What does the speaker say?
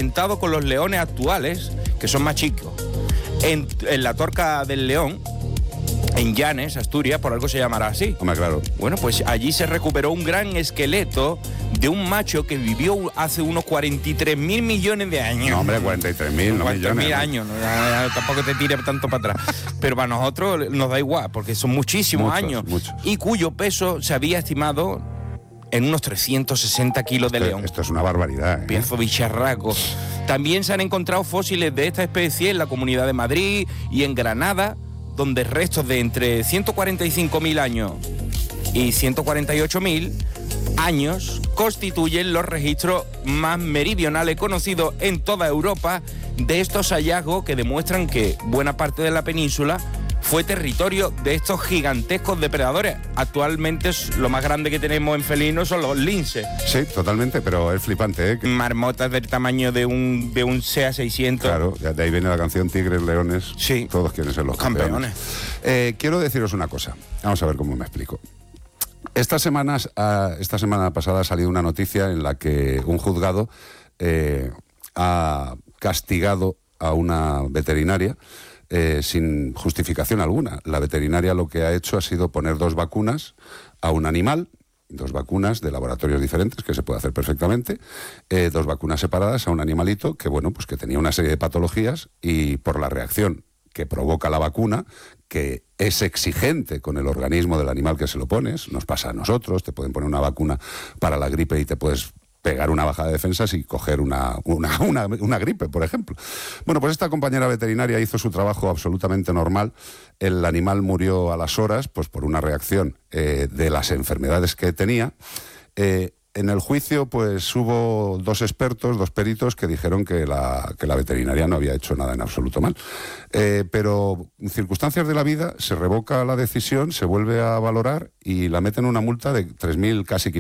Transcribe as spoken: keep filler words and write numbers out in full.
enfrentado con los leones actuales, que son más chicos. En, en la Torca del León, en Llanes, Asturias, por algo se llamará así. Hombre, claro. Bueno, pues allí se recuperó un gran esqueleto de un macho que vivió hace unos cuarenta y tres mil millones de años. No, hombre, cuarenta y tres mil, no cuarenta y tres mil millones. años, no, ya, ya, tampoco te tires tanto para atrás. Pero para nosotros nos da igual, porque son muchísimos Muchos, años. muchos. Y cuyo peso se había estimado en unos trescientos sesenta kilos de Esto, león. esto es una barbaridad, ¿eh? Piezo bicharraco. También se han encontrado fósiles de esta especie en la Comunidad de Madrid y en Granada, donde restos de entre ciento cuarenta y cinco mil años y ciento cuarenta y ocho mil años constituyen los registros más meridionales conocidos en toda Europa de estos hallazgos que demuestran que buena parte de la península fue territorio de estos gigantescos depredadores. Actualmente lo más grande que tenemos en felinos son los linces. Sí, totalmente, pero es flipante, ¿eh? Que- Marmotas del tamaño de un, de un SEA seiscientos. Claro, ya de ahí viene la canción Tigres, Leones. Sí. Todos quieren ser los campeones. Campeones. Eh, quiero deciros una cosa. Vamos a ver cómo me explico. Estas semanas, ah, esta semana pasada ha salido una noticia en la que un juzgado eh, ha castigado a una veterinaria eh, sin justificación alguna. La veterinaria lo que ha hecho ha sido poner dos vacunas a un animal, dos vacunas de laboratorios diferentes, que se puede hacer perfectamente, eh, dos vacunas separadas a un animalito que, bueno, pues que tenía una serie de patologías y por la reacción que provoca la vacuna, que es exigente con el organismo del animal que se lo pones, nos pasa a nosotros, te pueden poner una vacuna para la gripe y te puedes pegar una bajada de defensas y coger una, una, una, una gripe, por ejemplo. Bueno, pues esta compañera veterinaria hizo su trabajo absolutamente normal. El animal murió a las horas, pues por una reacción eh, de las enfermedades que tenía. Eh, En el juicio, pues hubo dos expertos, dos peritos, que dijeron que la, que la veterinaria no había hecho nada en absoluto mal. Eh, pero en circunstancias de la vida se revoca la decisión, se vuelve a valorar y la meten una multa de tres mil, casi